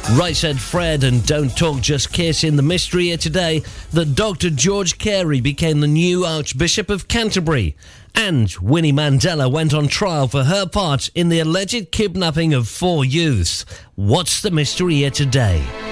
Right Said Fred and Don't Talk Just Kiss. In the mystery here today that Dr. George Carey became the new Archbishop of Canterbury, and Winnie Mandela went on trial for her part in the alleged kidnapping of 4 youths. What's the mystery here today?